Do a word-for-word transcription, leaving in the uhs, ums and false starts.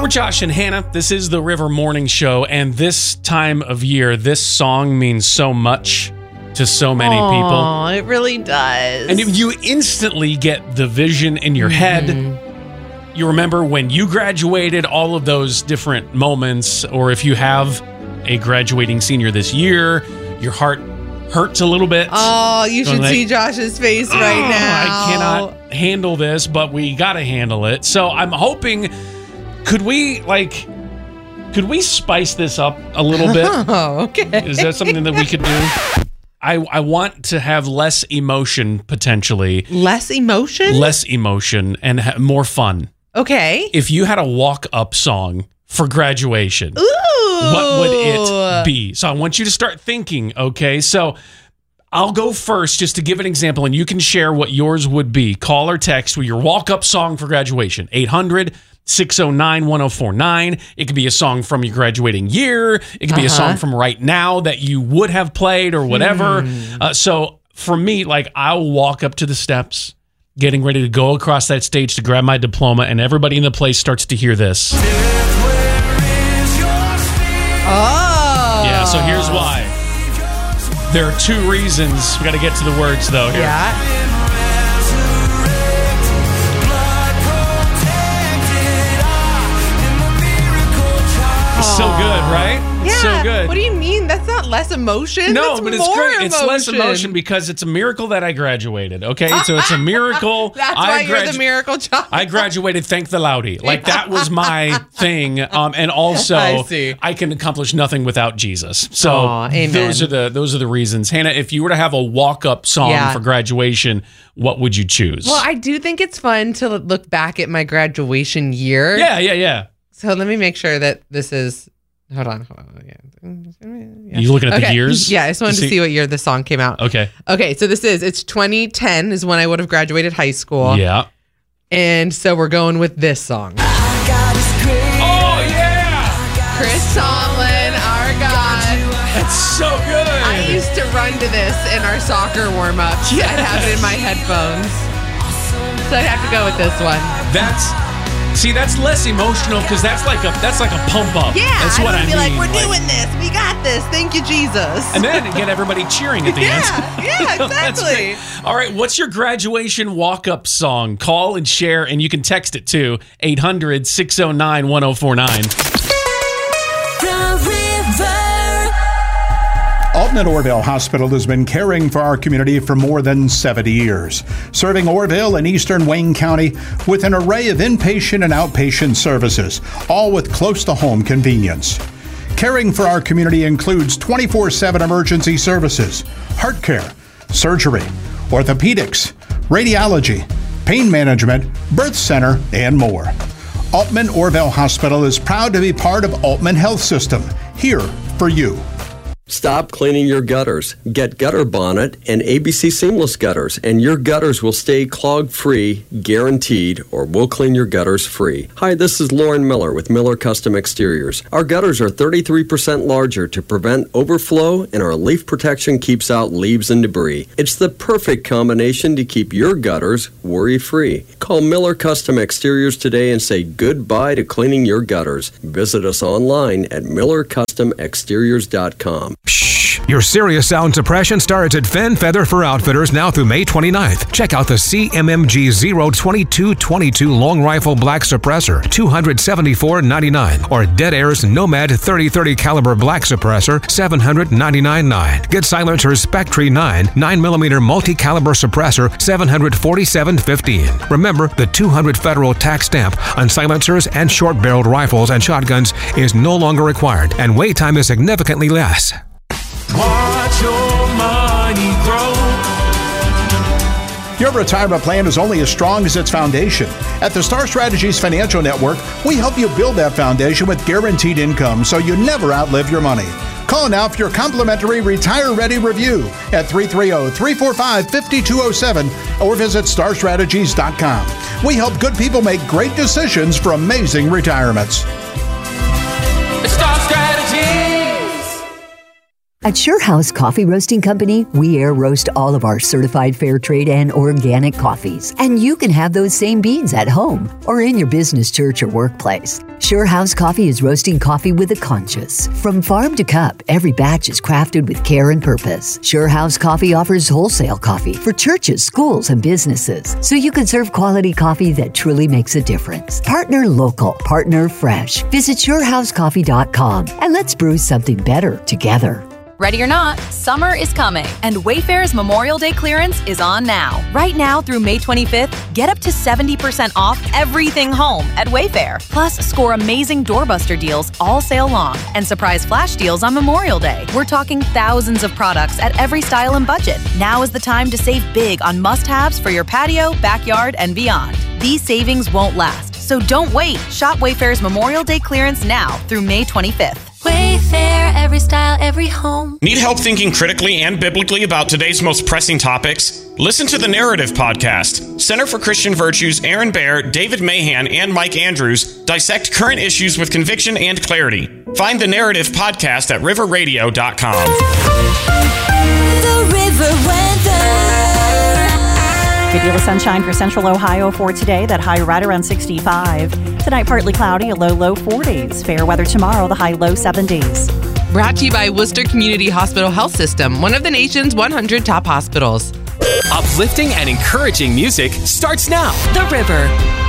We're Josh and Hannah. This is the River Morning Show, and this time of year, this song means so much to so many Aww, people. Oh, it really does. And you instantly get the vision in your head. Mm-hmm. You remember when you graduated, all of those different moments, or if you have a graduating senior this year, your heart hurts a little bit. Oh, you should like, see Josh's face oh, right now. I cannot handle this, but we got to handle it. So I'm hoping, could we, like, could we spice this up a little bit? Oh, okay. Is that something that we could do? I, I want to have less emotion, potentially. Less emotion? Less emotion and ha- more fun. Okay. If you had a walk-up song for graduation, Ooh. what would it be? So I want you to start thinking, okay? So I'll go first just to give an example, and you can share what yours would be. Call or text with your walk-up song for graduation. eight hundred, six oh nine, one oh four nine. It could be a song from your graduating year. It could be uh-huh. a song from right now that you would have played or whatever. Hmm. Uh, so for me, like, I'll walk up to the steps, getting ready to go across that stage to grab my diploma, and everybody in the place starts to hear this. Oh. Yeah, so here's why. There are two reasons. We got to get to the words, though, here. Yeah. It's so good, right? It's Yeah. so good. What do you mean? That's not less emotion. No, That's but it's more great. Emotion. It's less emotion because it's a miracle that I graduated. Okay, so it's a miracle. That's I why you're gradu- the miracle child. I graduated. Thank the Loudy. Like that was my thing. Um, and also, I see. I can accomplish nothing without Jesus. So Aw, amen. those are the those are the reasons. Hannah, if you were to have a walk up song Yeah. for graduation, what would you choose? Well, I do think it's fun to look back at my graduation year. yeah, yeah, yeah. So let me make sure that this is. Hold on, hold on. Yeah. You looking at Okay. the years? Yeah, I just wanted To to see- see what year the song came out. Okay. Okay, so this is, it's twenty ten is when I would have graduated high school. Yeah. And so we're going with this song. Oh yeah! Chris Tomlin, our God. That's so good. I used to run to this in our soccer warm-ups. Yes. I'd have it in my headphones. So I'd have to go with this one. That's see, that's less emotional because that's like a that's like a pump up. Yeah, that's I what would I be mean. like, we're doing this. We got this. Thank you, Jesus. And then get everybody cheering at the Yeah, end. yeah, That's exactly. great. All right, what's your graduation walk up song? Call and share, and you can text it to eight hundred, six oh nine, one oh four nine. Altman Orville Hospital has been caring for our community for more than seventy years, serving Orville and eastern Wayne County with an array of inpatient and outpatient services, all with close-to-home convenience. Caring for our community includes twenty-four seven emergency services, heart care, surgery, orthopedics, radiology, pain management, birth center, and more. Altman Orville Hospital is proud to be part of Altman Health System, here for you. Stop cleaning your gutters. Get Gutter Bonnet and A B C Seamless Gutters, and your gutters will stay clog-free, guaranteed, or we'll clean your gutters free. Hi, this is Lauren Miller with Miller Custom Exteriors. Our gutters are thirty-three percent larger to prevent overflow, and our leaf protection keeps out leaves and debris. It's the perfect combination to keep your gutters worry-free. Call Miller Custom Exteriors today and say goodbye to cleaning your gutters. Visit us online at miller custom exteriors dot com. Shh! Your serious sound suppression starts at Fen Feather for Outfitters now through May twenty-ninth. Check out the C M M G zero twenty-two twenty-two Long Rifle Black Suppressor, two hundred seventy-four ninety-nine, or Dead Air's Nomad thirty thirty Caliber Black Suppressor, seven hundred ninety-nine nine. Get Silencer's Spectre nine nine millimeter Multi-Caliber Suppressor, seven hundred forty-seven fifteen. Remember, the two hundred federal tax stamp on silencers and short-barreled rifles and shotguns is no longer required, and wait time is significantly less. Watch your money grow. Your retirement plan is only as strong as its foundation. At the Star Strategies Financial Network, we help you build that foundation with guaranteed income so you never outlive your money. Call now for your complimentary Retire Ready review at three three zero, three four five, five two zero seven or visit star strategies dot com. We help good people make great decisions for amazing retirements. Star Strategies. At Sure House Coffee Roasting Company, we air roast all of our certified fair trade and organic coffees. And you can have those same beans at home or in your business, church, or workplace. Sure House Coffee is roasting coffee with a conscience. From farm to cup, every batch is crafted with care and purpose. Sure House Coffee offers wholesale coffee for churches, schools, and businesses, so you can serve quality coffee that truly makes a difference. Partner local, partner fresh. Visit sure house coffee dot com and let's brew something better together. Ready or not, summer is coming, and Wayfair's Memorial Day clearance is on now. Right now through May twenty-fifth, get up to seventy percent off everything home at Wayfair. Plus, score amazing doorbuster deals all sale long and surprise flash deals on Memorial Day. We're talking thousands of products at every style and budget. Now is the time to save big on must-haves for your patio, backyard, and beyond. These savings won't last, so don't wait. Shop Wayfair's Memorial Day clearance now through May twenty-fifth. Wayfair, every style, every home. Need help thinking critically and biblically about today's most pressing topics? Listen to the Narrative Podcast. Center for Christian Virtues, Aaron Baer, David Mahan, and Mike Andrews dissect current issues with conviction and clarity. Find the Narrative Podcast at river radio dot com. The River Weather. Good deal of sunshine for Central Ohio for today. That high right around sixty-five. Tonight, partly cloudy, a low, low forties. Fair weather tomorrow, the high, low seventies. Brought to you by Worcester Community Hospital Health System, one of the nation's one hundred top hospitals. Uplifting and encouraging music starts now. The River.